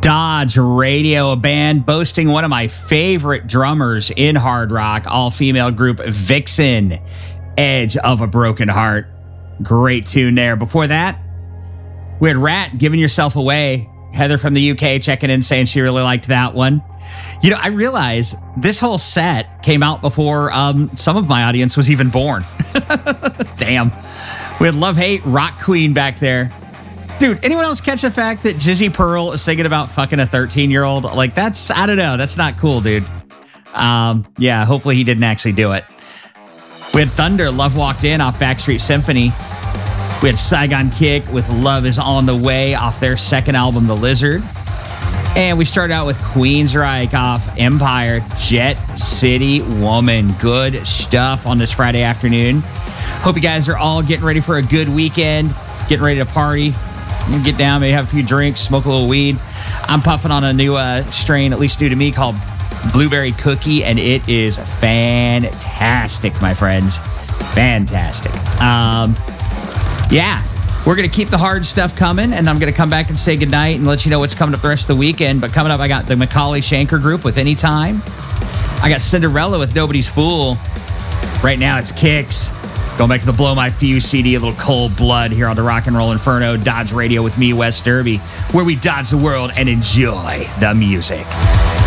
Dodge Radio, a band boasting one of my favorite drummers in hard rock, all-female group Vixen, Edge of a Broken Heart. Great tune there. Before that, we had Rat, Giving Yourself Away. Heather from the UK checking in saying she really liked that one. You know, I realize this whole set came out before some of my audience was even born. Damn. We had Love Hate, Rock Queen back there. Dude, anyone else catch the fact that Jizzy Pearl is singing about fucking a 13-year-old? Like, that's, I don't know. That's not cool, dude. Yeah, hopefully he didn't actually do it. We had Thunder, Love Walked In off Backstreet Symphony. We had Saigon Kick with Love Is On The Way off their second album, The Lizard. And we started out with Queensryche off Empire, Jet City Woman. Good stuff on this Friday afternoon. Hope you guys are all getting ready for a good weekend, getting ready to party. Get down, maybe have a few drinks, smoke a little weed. I'm puffing on a new strain, at least new to me, called Blueberry Cookie, and it is fantastic, my friends. Fantastic. Yeah, we're going to keep the hard stuff coming, and I'm going to come back and say goodnight and let you know what's coming up the rest of the weekend. But coming up, I got the Macaulay Shanker Group with Anytime. I got Cinderella with Nobody's Fool. Right now, it's Kicks. Going back to the Blow My Fuse CD, a little Cold Blood here on the Rock and Roll Inferno, Dodge Radio with me, Wes Derby, where we dodge the world and enjoy the music.